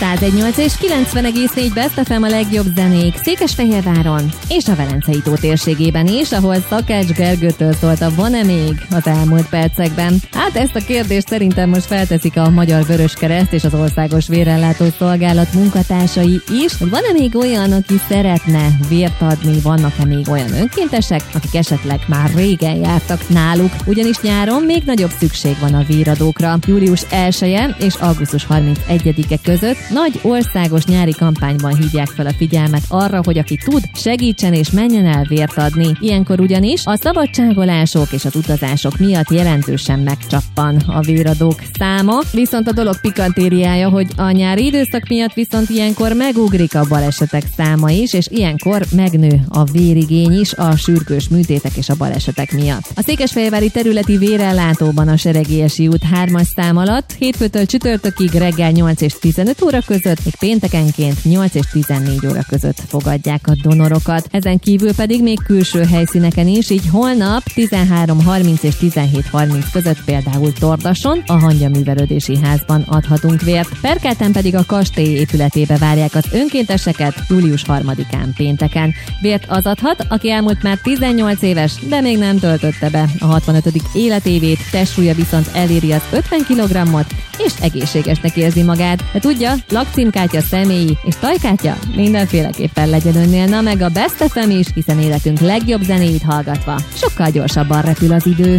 101.8 és 90,4 Best FM a legjobb zenék Székesfehérváron és a Velencei tó térségében is, ahol Szakács Gergőtől szólt a Van-e még az elmúlt percekben. Hát ezt a kérdést szerintem most felteszik a Magyar Vöröskereszt és az Országos Vérellátó Szolgálat munkatársai is, hogy van-e még olyan, aki szeretne vért adni, vannak-e még olyan önkéntesek, akik esetleg már régen jártak náluk, ugyanis nyáron még nagyobb szükség van a véradókra. Július 1-e és augusztus 31-e között nagy országos nyári kampányban hívják fel a figyelmet arra, hogy aki tud, segítsen és menjen el vért adni. Ilyenkor ugyanis a szabadságolások és az utazások miatt jelentősen megcsappan a véradók száma, viszont a dolog pikantériája, hogy a nyári időszak miatt viszont ilyenkor megugrik a balesetek száma is, és ilyenkor megnő a vérigény is a sürgős műtétek és a balesetek miatt. A székesfehérvári területi vérellátóban a Seregélyesi út 3-as szám alatt hétfőtől csütörtökig reggel 8 és 15 óra között, még péntekenként 8 és 14 óra között fogadják a donorokat. Ezen kívül pedig még külső helyszíneken is, így holnap 13:30 és 17:30 között például Tordason, a Hangya Művelődési Házban adhatunk vért. Perkelten pedig a kastély épületébe várják az önkénteseket július 3-án pénteken. Vért az adhat, aki elmúlt már 18 éves, de még nem töltötte be a 65. életévét, testsúlya viszont eléri az 50 kg-ot, és egészségesnek érzi magát. De tudja, lakcímkártya, személyi és tajkártya mindenféleképpen legyen önnél, na meg a Best FM is, hiszen életünk legjobb zenéit hallgatva sokkal gyorsabban repül az idő.